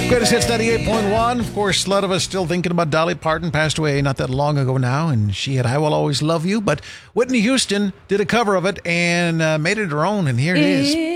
Greatest Hits 98.1. Of course, a lot of us still thinking about Dolly Parton. Passed away not that long ago now, and she had I Will Always Love You. But Whitney Houston did a cover of it and made it her own, and here it is.